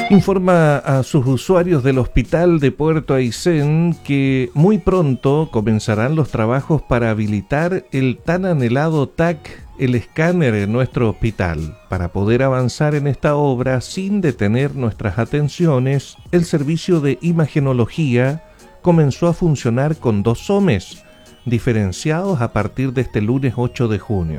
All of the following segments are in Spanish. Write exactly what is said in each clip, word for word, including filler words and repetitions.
Informa a sus usuarios del Hospital de Puerto Aysén que muy pronto comenzarán los trabajos para habilitar el tan anhelado T A C, el escáner en nuestro hospital. Para poder avanzar en esta obra sin detener nuestras atenciones, el servicio de imagenología comenzó a funcionar con dos S O M Es, diferenciados a partir de este lunes ocho de junio.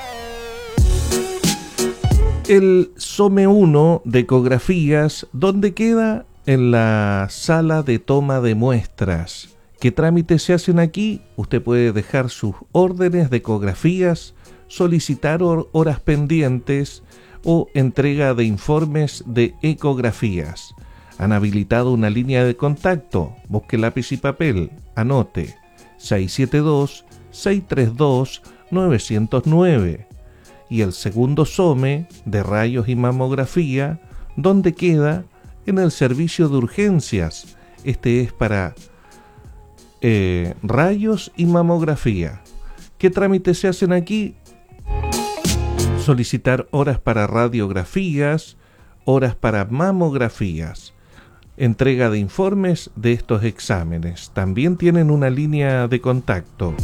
El S O M E uno de ecografías, ¿dónde queda? En la sala de toma de muestras. ¿Qué trámites se hacen aquí? Usted puede dejar sus órdenes de ecografías, solicitar hor- horas pendientes o entrega de informes de ecografías. Han habilitado una línea de contacto. Busque lápiz y papel. Anote seis siete dos, seis tres dos, nueve cero nueve. Y el segundo S O M E de rayos y mamografía, ¿dónde queda? En el servicio de urgencias. Este es para eh, rayos y mamografía. ¿Qué trámites se hacen aquí? Solicitar horas para radiografías, horas para mamografías. Entrega de informes de estos exámenes. También tienen una línea de contacto.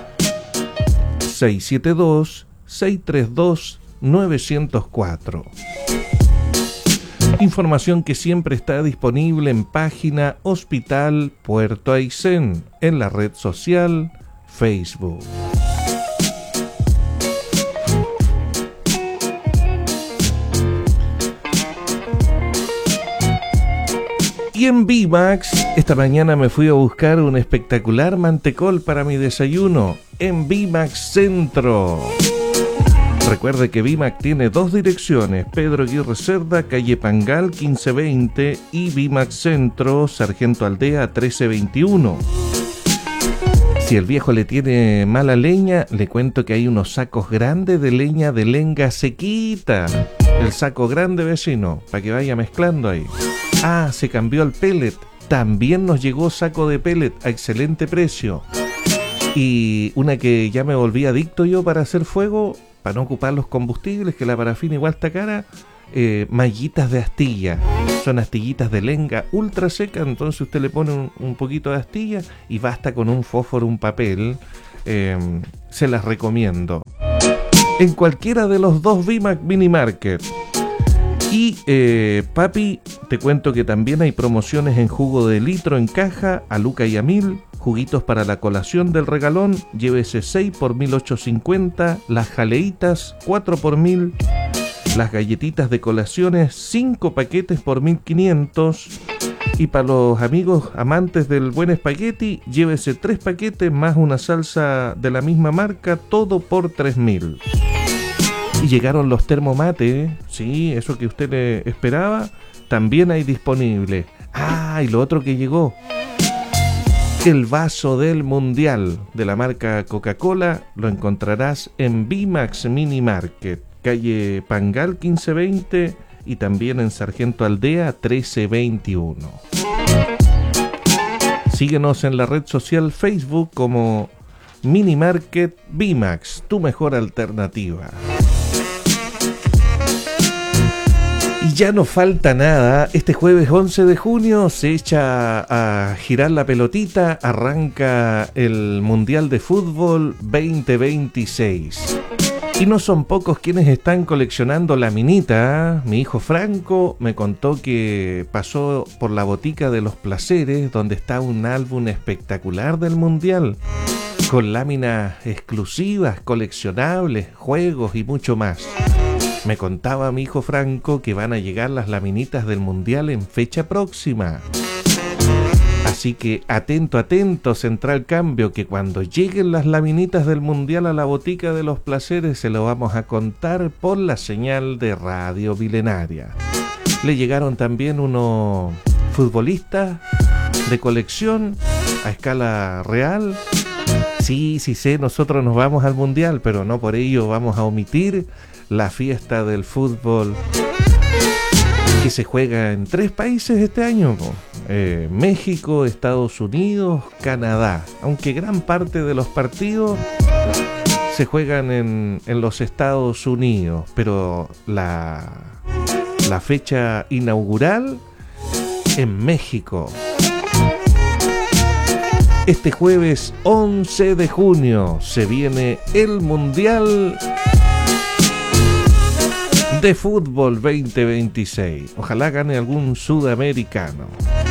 seis siete dos, seis tres dos, nueve cero cuatro. Información que siempre está disponible en página Hospital Puerto Aysén, en la red social Facebook. Y en Bimax, esta mañana me fui a buscar un espectacular mantecol para mi desayuno en Bimax Centro. Recuerde que Bimax tiene dos direcciones, Pedro Aguirre Cerda, calle Pangal quince veinte y Bimax Centro, Sargento Aldea trece veintiuno. Si el viejo le tiene mala leña, le cuento que hay unos sacos grandes de leña de lenga sequita. El saco grande, vecino, para que vaya mezclando ahí. Ah, se cambió al pellet. También nos llegó saco de pellet a excelente precio. Y una que ya me volví adicto yo para hacer fuego, para no ocupar los combustibles, que la parafina igual está cara, eh, mallitas de astilla. Son astillitas de lenga ultra seca, entonces usted le pone un, un poquito de astilla y basta con un fósforo, un papel. Eh, se las recomiendo. En cualquiera de los dos Bimax Mini Market. Y eh, papi, te cuento que también hay promociones en jugo de litro en caja, a Luca y a mil, juguitos para la colación del regalón, llévese seis por mil ochocientos cincuenta, las jaleitas cuatro por mil, las galletitas de colaciones cinco paquetes por mil quinientos, y para los amigos amantes del buen espagueti, llévese tres paquetes más una salsa de la misma marca, todo por tres mil. Y llegaron los termomates, sí, eso que usted le esperaba, también hay disponible. Ah, y lo otro que llegó, el vaso del Mundial de la marca Coca-Cola, lo encontrarás en Bimax Mini Market, calle Pangal quince veinte y también en Sargento Aldea trece veintiuno. Síguenos en la red social Facebook como Mini Market Bimax, tu mejor alternativa. Y ya no falta nada, este jueves once de junio se echa a girar la pelotita, arranca el Mundial de Fútbol veinte veintiséis. Y no son pocos quienes están coleccionando la minita. Mi hijo Franco me contó que pasó por la botica de los placeres, donde está un álbum espectacular del Mundial, con láminas exclusivas, coleccionables, juegos y mucho más. Me contaba mi hijo Franco que van a llegar las laminitas del Mundial en fecha próxima. Así que atento, atento, Central Cambio, que cuando lleguen las laminitas del Mundial a la botica de los placeres se lo vamos a contar por la señal de Radio Milenaria. Le llegaron también unos futbolistas de colección a escala real. Sí, sí sé, nosotros nos vamos al Mundial, pero no por ello vamos a omitir la fiesta del fútbol que se juega en tres países este año, eh, México, Estados Unidos, Canadá, aunque gran parte de los partidos se juegan en, en los Estados Unidos, pero la, La fecha inaugural en México. Este jueves once de junio se viene el Mundial de Fútbol veinte veintiséis. Ojalá gane algún sudamericano.